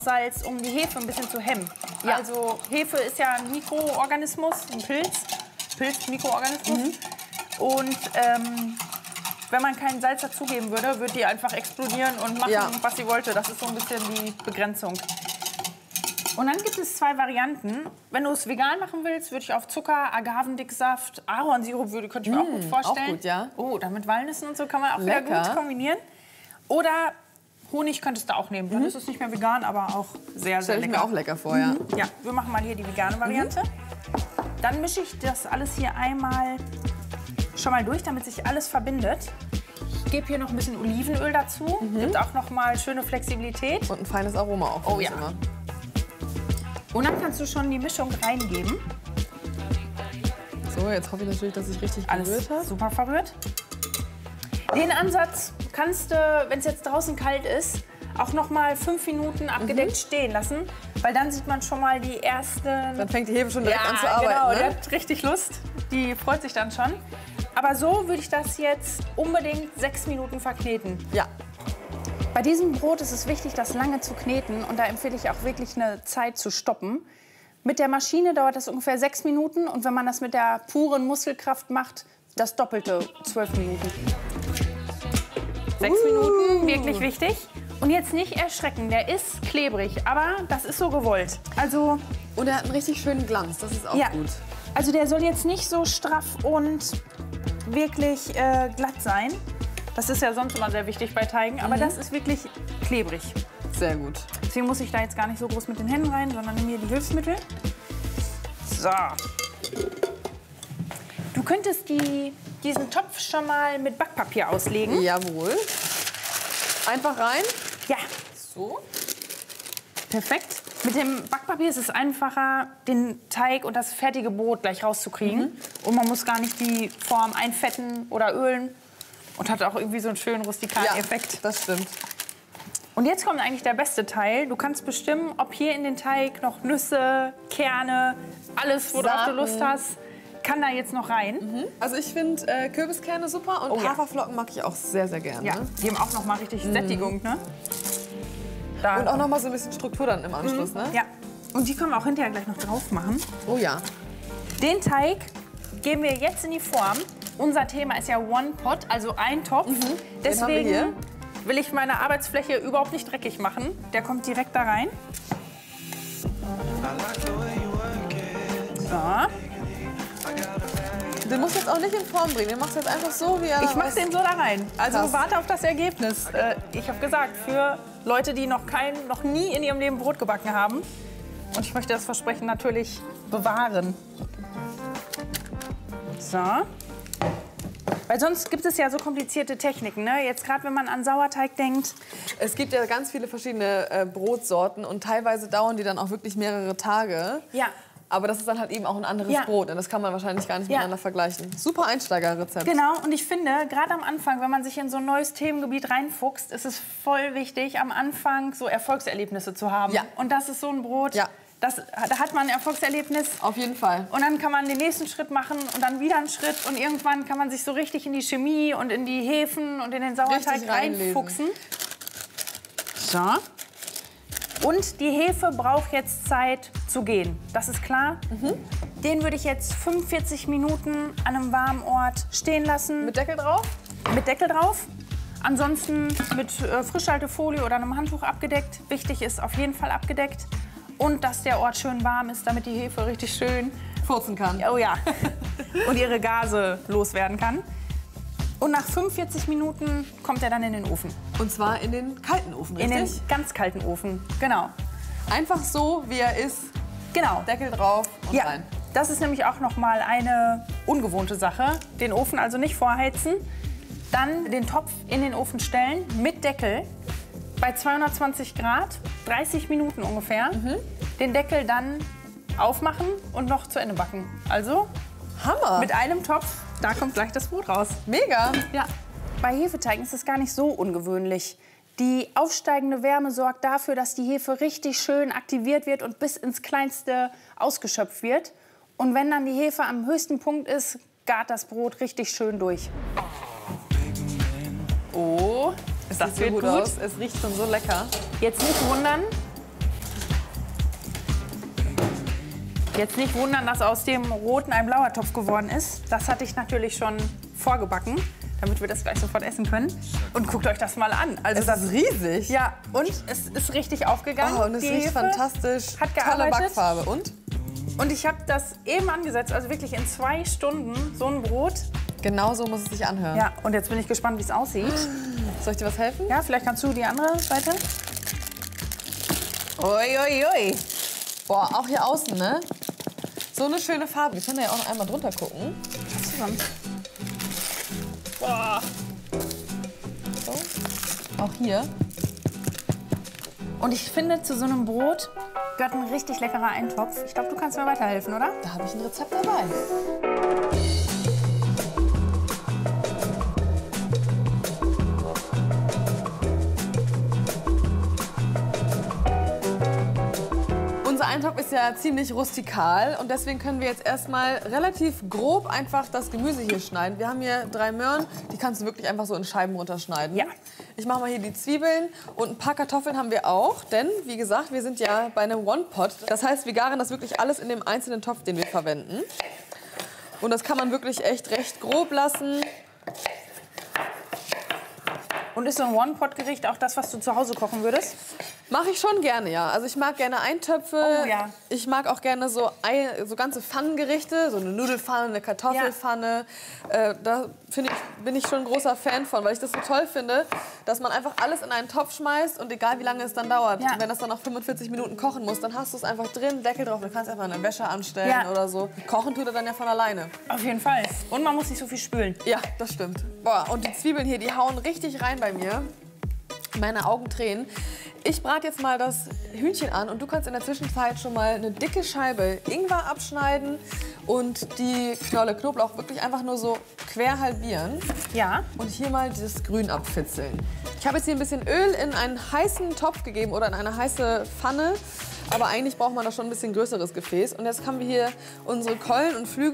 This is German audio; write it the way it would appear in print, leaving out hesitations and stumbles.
Salz, um die Hefe ein bisschen zu hemmen. Ja. Also Hefe ist ja ein Mikroorganismus, ein Mikroorganismus. Und wenn man kein Salz dazugeben würde, würde die einfach explodieren und machen, was sie wollte. Das ist so ein bisschen die Begrenzung. Und dann gibt es zwei Varianten. Wenn du es vegan machen willst, würde ich auf Zucker, Agavendicksaft, Ahornsirup könnte ich mir auch gut vorstellen. Auch gut, ja. Oh, dann mit Walnüssen und so kann man auch wieder gut kombinieren. Oder Honig könntest du auch nehmen. Dann ist es nicht mehr vegan, aber auch sehr, sehr lecker. Stelle ich mir auch lecker vor, ja. Ja, wir machen mal hier die vegane Variante. Dann mische ich das alles hier einmal schon mal durch, damit sich alles verbindet. Ich gebe hier noch ein bisschen Olivenöl dazu. Gibt auch noch mal schöne Flexibilität. Und ein feines Aroma auch. Oh ja. Immer. Und dann kannst du schon die Mischung reingeben. So, jetzt hoffe ich natürlich, dass ich richtig gerührt habe. Super verrührt. Den Ansatz kannst du, wenn es jetzt draußen kalt ist, auch noch mal 5 Minuten abgedeckt stehen lassen. Weil dann sieht man schon mal die ersten... Dann fängt die Hefe schon direkt an zu arbeiten. Genau, ne? Die hat richtig Lust. Die freut sich dann schon. Aber so würde ich das jetzt unbedingt 6 Minuten verkneten. Ja. Bei diesem Brot ist es wichtig, das lange zu kneten. Und da empfehle ich auch wirklich eine Zeit zu stoppen. Mit der Maschine dauert das ungefähr 6 Minuten. Und wenn man das mit der puren Muskelkraft macht, das Doppelte, 12 Minuten. 6 Minuten, wirklich wichtig. Und jetzt nicht erschrecken, der ist klebrig, aber das ist so gewollt. Also, und er hat einen richtig schönen Glanz, das ist auch gut. Also der soll jetzt nicht so straff und wirklich glatt sein. Das ist ja sonst immer sehr wichtig bei Teigen, aber das ist wirklich klebrig. Sehr gut. Deswegen muss ich da jetzt gar nicht so groß mit den Händen rein, sondern nehme hier die Hilfsmittel. So. Du könntest diesen Topf schon mal mit Backpapier auslegen. Jawohl. Einfach rein. Ja. So. Perfekt. Mit dem Backpapier ist es einfacher, den Teig und das fertige Brot gleich rauszukriegen. Und man muss gar nicht die Form einfetten oder ölen. Und hat auch irgendwie so einen schönen rustikalen Effekt. Das stimmt. Und jetzt kommt eigentlich der beste Teil. Du kannst bestimmen, ob hier in den Teig noch Nüsse, Kerne, alles, worauf du Lust hast, kann da jetzt noch rein. Also ich finde Kürbiskerne super und Haferflocken mag ich auch sehr, sehr gerne. Ja, die haben auch noch mal richtig Sättigung, ne? Da. Und auch noch mal so ein bisschen Struktur dann im Anschluss, ne? Ja. Und die können wir auch hinterher gleich noch drauf machen. Oh ja. Den Teig geben wir jetzt in die Form. Unser Thema ist ja One Pot, also ein Topf. Deswegen will ich meine Arbeitsfläche überhaupt nicht dreckig machen. Der kommt direkt da rein. So. Den musst du jetzt auch nicht in Form bringen. Den machst du jetzt einfach so, wie er Ich mach den so da rein. Also Krass. warte auf das Ergebnis. Ich habe gesagt, für Leute, die noch nie in ihrem Leben Brot gebacken haben. Und ich möchte das Versprechen natürlich bewahren. So. Weil sonst gibt es ja so komplizierte Techniken, ne? Jetzt gerade, wenn man an Sauerteig denkt. Es gibt ja ganz viele verschiedene Brotsorten und teilweise dauern die dann auch wirklich mehrere Tage. Ja. Aber das ist dann halt eben auch ein anderes Brot und das kann man wahrscheinlich gar nicht miteinander vergleichen. Super Einsteigerrezept. Genau, und ich finde, gerade am Anfang, wenn man sich in so ein neues Themengebiet reinfuchst, ist es voll wichtig, am Anfang so Erfolgserlebnisse zu haben. Ja. Und das ist so ein Brot, Ja. da hat man ein Erfolgserlebnis. Auf jeden Fall. Und dann kann man den nächsten Schritt machen und dann wieder einen Schritt. Und irgendwann kann man sich so richtig in die Chemie und in die Hefen und in den Sauerteig Richtig reinlesen. reinfuchsen. So. Und die Hefe braucht jetzt Zeit zu gehen. Das ist klar. Den würde ich jetzt 45 Minuten an einem warmen Ort stehen lassen. Mit Deckel drauf? Mit Deckel drauf. Ansonsten mit Frischhaltefolie oder einem Handtuch abgedeckt. Wichtig ist auf jeden Fall abgedeckt. Und dass der Ort schön warm ist, damit die Hefe richtig schön Furzen kann. oh ja, und ihre Gase loswerden kann. Und nach 45 Minuten kommt er dann in den Ofen. Und zwar in den kalten Ofen, richtig? In den ganz kalten Ofen, genau. Einfach so, wie er ist. Genau. Deckel drauf und Ja, rein. das ist nämlich auch noch mal eine ungewohnte Sache. Den Ofen also nicht vorheizen. Dann den Topf in den Ofen stellen mit Deckel bei 220 Grad, 30 Minuten ungefähr. Den Deckel dann aufmachen und noch zu Ende backen. Also Hammer. mit einem Topf, da kommt gleich das Brot raus. Mega. Ja. Bei Hefeteigen ist es gar nicht so ungewöhnlich. Die aufsteigende Wärme sorgt dafür, dass die Hefe richtig schön aktiviert wird und bis ins Kleinste ausgeschöpft wird. Und wenn dann die Hefe am höchsten Punkt ist, gart das Brot richtig schön durch. Oh, Das sieht so gut aus. Es riecht schon so lecker. Jetzt nicht wundern, Jetzt nicht wundern, dass aus dem roten ein blauer Topf geworden ist. Das hatte ich natürlich schon vorgebacken, damit wir das gleich sofort essen können. Und guckt euch das mal an. Also Das ist riesig. ja, und es ist richtig aufgegangen. Oh, und es Die riecht Hefe fantastisch. Hat Tolle gearbeitet. Backfarbe. Und? Und ich habe das eben angesetzt, also wirklich in 2 Stunden so ein Brot. Genau so muss es sich anhören. Ja, und jetzt bin ich gespannt, wie es aussieht. Soll ich dir was helfen? Ja, vielleicht kannst du die andere Seite. Ui, ui, ui. Boah, auch hier außen, ne? So eine schöne Farbe. Wir können da ja auch noch einmal drunter gucken. Zusammen. Boah. So. Auch hier. Und ich finde, zu so einem Brot gehört ein richtig leckerer Eintopf. Ich glaube, du kannst mir weiterhelfen, oder? Da habe ich ein Rezept dabei. Unser Eintopf ist ja ziemlich rustikal und deswegen können wir jetzt erstmal relativ grob einfach das Gemüse hier schneiden. Wir haben hier 3 Möhren, die kannst du wirklich einfach so in Scheiben runterschneiden. Ja. Ich mache mal hier die Zwiebeln und ein paar Kartoffeln haben wir auch, denn wie gesagt, wir sind ja bei einem One-Pot. Das heißt, wir garen das wirklich alles in dem einzelnen Topf, den wir verwenden. Und das kann man wirklich echt recht grob lassen. Und ist so ein One-Pot-Gericht auch das, was du zu Hause kochen würdest? Mache ich schon gerne, ja. Also ich mag gerne Eintöpfe. Oh, ja. Ich mag auch gerne so ganze Pfannengerichte, so eine Nudelpfanne, eine Kartoffelpfanne. Da bin ich schon ein großer Fan von, weil ich das so toll finde, dass man einfach alles in einen Topf schmeißt und egal wie lange es dann dauert, Ja. wenn das dann noch 45 Minuten kochen muss, dann hast du es einfach drin, Deckel drauf, du kannst einfach eine Wäsche anstellen Ja. oder so. Kochen tut er dann ja von alleine. Auf jeden Fall. Und man muss nicht so viel spülen. Ja, das stimmt. Boah, und die Zwiebeln hier, die hauen richtig rein bei mir. Meine Augen tränen. Ich brate jetzt mal das Hühnchen an und du kannst in der Zwischenzeit schon mal eine dicke Scheibe Ingwer abschneiden und die Knolle Knoblauch wirklich einfach nur so quer halbieren. Ja. Und hier mal dieses Grün abfitzeln. Ich habe jetzt hier ein bisschen Öl in einen heißen Topf gegeben oder in eine heiße Pfanne. Aber eigentlich braucht man da schon ein bisschen größeres Gefäß. Und jetzt haben wir hier unsere Keulen und Flügel.